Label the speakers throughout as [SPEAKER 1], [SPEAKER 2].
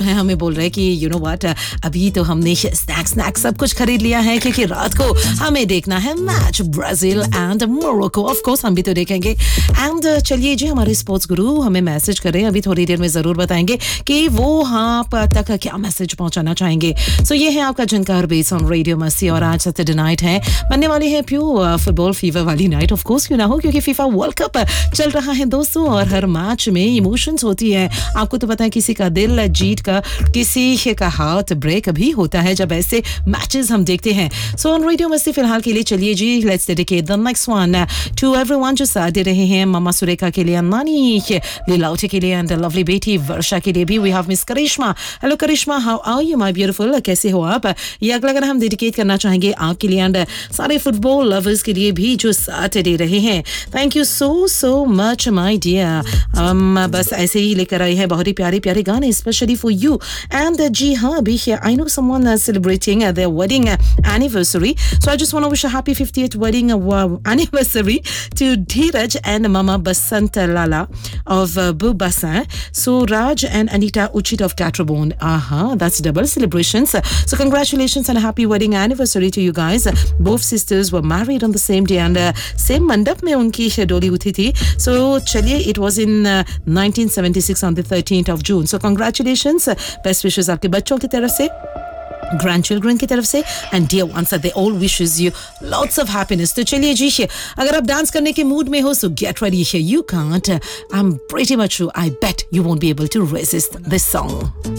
[SPEAKER 1] है हमें बोल रहे हैं कि यू नो व्हाट, अभी तो हमने स्नैक सब कुछ खरीद लिया है क्योंकि रात को हमें देखना है match Brazil and Morocco. Of course हम भी तो देखेंगे। एंड चलिए जी, हमारे स्पोर्ट्स गुरु हमें मैसेज करें, अभी थोड़ी देर में जरूर बताएंगे कि वो आप तक क्या मैसेज पहुंचाना चाहेंगे। सो ये है आपका झनकार बेस ऑन रेडियो मस्ती और आज सैटरडे नाइट है, बनने वाली है प्योर फुटबॉल फीवर वाली नाइट। ऑफ कोर्स क्यों ना हो, क्योंकि फीफा वर्ल्ड कप चल रहा है दोस्तों और हर मैच में इमोशंस होती है। आपको तो पता है किसी का दिल जीत का, किसी का हार्ट ब्रेक भी होता है जब ऐसे मैचेस हम देखते हैं। सो ऑन रेडियो मस्ती फिलहाल के लिए चलिए जी, let's dedicate the next one two everyone जो साथ दे रहे हैं। मामा सुरेखा के लिए, अन्नानी लीलावती के लिए एंड लवली बेटी वर्षा के लिए भी we have miss Karishma. Hello Karishma, how are you my beautiful, कैसे हो आप? ये अगला गाना हम डेडिकेट करना चाहेंगे आपके लिए एंड सारे फुटबॉल लवर्स के लिए भी जो साथ दे रहे हैं। Thank you so much my dear. बस ऐसे ही लेकर आए हैं बहुत ही प्यारे प्यारे गाने स्पेशली फॉर यू। एंड जी हाँ, अभी I know someone celebrating their wedding anniversary, so I just want to wish a happy 50th wedding anniversary to Dheeraj and Mama Basant Lala of Bubassin. So Raj and Anita Uchit of Catrabone. That's double celebrations. So congratulations and a happy wedding anniversary to you guys. Both sisters were married on the same day and same mandap में उनकी डोली उठी थी. So चलिए, it was in 1976 on the 13th of June. So congratulations, best wishes आपके बच्चों की तरफ से, ग्रैंडचिल्ड्रन की तरफ से and dear ones, they all wishes you lots of happiness. तो चलिए जी, अगर आप डांस करने के मूड में हो सो get ready here, you can't, I am pretty much sure, I bet you won't be able to resist this song.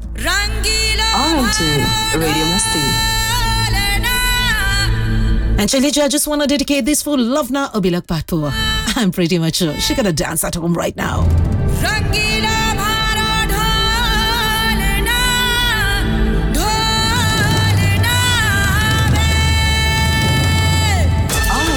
[SPEAKER 2] RM2 Radio Masti.
[SPEAKER 1] And chaliye, I just want to dedicate this for Lavna Obilak Patpur. I'm pretty much sure she's gonna dance at home right now.